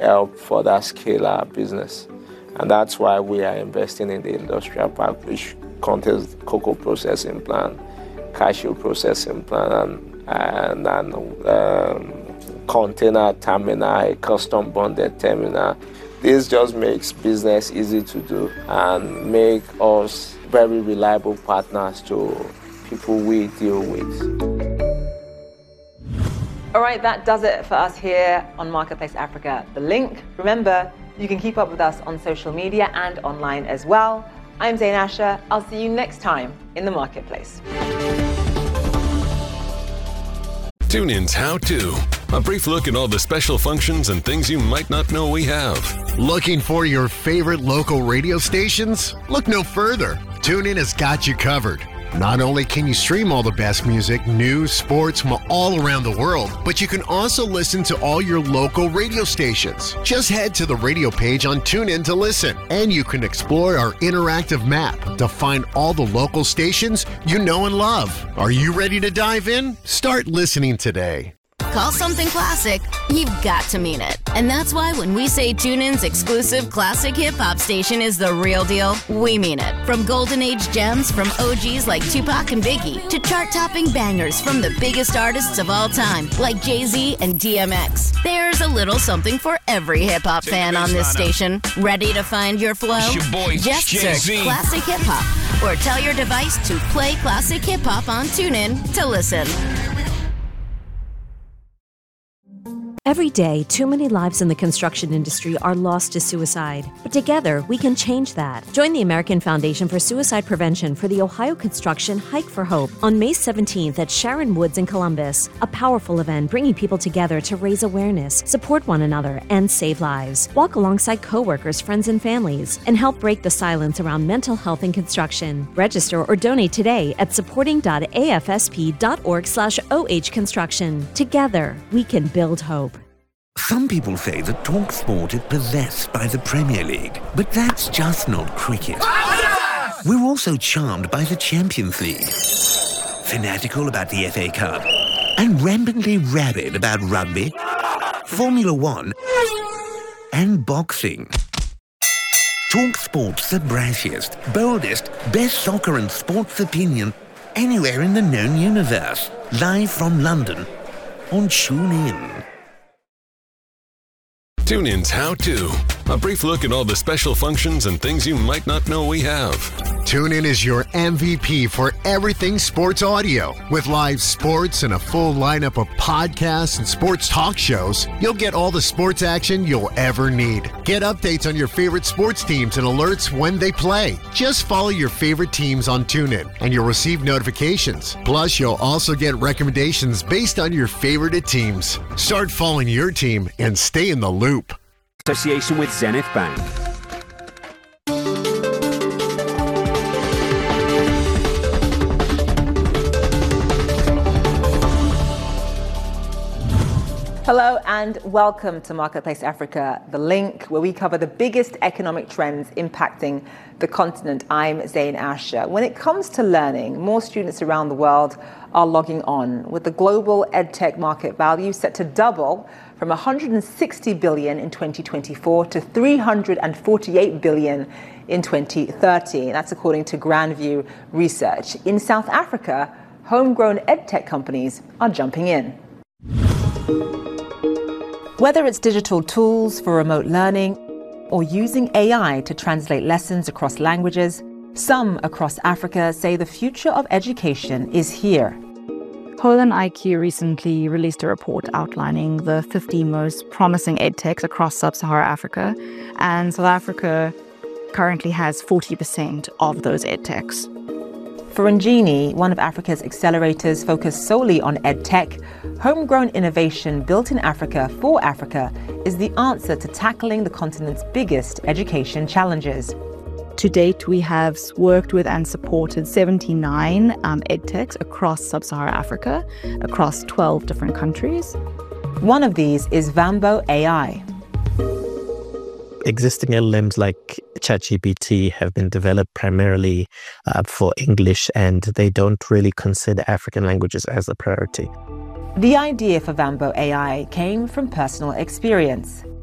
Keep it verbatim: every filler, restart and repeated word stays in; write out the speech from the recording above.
help further scale our business. And that's why we are investing in the industrial park, which contains cocoa processing plant, cashew processing plant, and, and, and um, container terminal, a custom bonded terminal. This just makes business easy to do and make us very reliable partners to people we deal with. All right, that does it for us here on Marketplace Africa. The link, remember, you can keep up with us on social media and online as well. I'm Zain Asher. I'll see you next time in the Marketplace. TuneIn's How To. A brief look at all the special functions and things you might not know we have. Looking for your favorite local radio stations? Look no further. TuneIn has got you covered. Not only can you stream all the best music, news, sports from all around the world, but you can also listen to all your local radio stations. Just head to the radio page on TuneIn to listen, and you can explore our interactive map to find all the local stations you know and love. Are you ready to dive in? Start listening today. Call something classic, you've got to mean it. And that's why when we say TuneIn's exclusive classic hip-hop station is the real deal, we mean it. From golden age gems from O Gs like Tupac and Biggie to chart-topping bangers from the biggest artists of all time like Jay-Z and D M X. There's a little something for every hip-hop fan on this station. Ready to find your flow? Your boy, Just Jay-Z. search Classic Hip-Hop or tell your device to play Classic Hip-Hop on TuneIn to listen. Every day, too many lives in the construction industry are lost to suicide. But together, we can change that. Join the American Foundation for Suicide Prevention for the Ohio Construction Hike for Hope on May seventeenth at Sharon Woods in Columbus. A powerful event bringing people together to raise awareness, support one another, and save lives. Walk alongside coworkers, friends, and families, and help break the silence around mental health in construction. Register or donate today at supporting.afsp.org slash OH construction. Together, we can build hope. Some people say that TalkSport is possessed by the Premier League, but that's just not cricket. We're also charmed by the Champions League, fanatical about the F A Cup, and rampantly rabid about rugby, Formula One, and boxing. TalkSport's the brashiest, boldest, best soccer and sports opinion anywhere in the known universe. Live from London on TuneIn. TuneIn's How To. A brief look at all the special functions and things you might not know we have. TuneIn is your M V P for everything sports audio. With live sports and a full lineup of podcasts and sports talk shows, you'll get all the sports action you'll ever need. Get updates on your favorite sports teams and alerts when they play. Just follow your favorite teams on TuneIn and you'll receive notifications. Plus, you'll also get recommendations based on your favorite teams. Start following your team and stay in the loop. Association with Zenith Bank. Hello and welcome to Marketplace Africa, the link where we cover the biggest economic trends impacting the continent. I'm Zain Asher. When it comes to learning, more students around the world are logging on, with the global edtech market value set to double from one hundred sixty billion dollars in twenty twenty-four to three hundred forty-eight billion dollars in twenty thirty. That's according to Grandview Research. In South Africa, homegrown edtech companies are jumping in. Whether it's digital tools for remote learning or using A I to translate lessons across languages, some across Africa say the future of education is here. Holon I Q recently released a report outlining the fifty most promising edtechs across sub-Saharan Africa, and South Africa currently has forty percent of those edtechs. For Ngini, one of Africa's accelerators focused solely on edtech, homegrown innovation built in Africa for Africa is the answer to tackling the continent's biggest education challenges. To date, we have worked with and supported seventy-nine um, edtechs across sub-Saharan Africa, across twelve different countries. One of these is Vambo A I. Existing L L Ms like ChatGPT have been developed primarily uh, for English, and they don't really consider African languages as a priority. The idea for Vambo A I came from personal experience.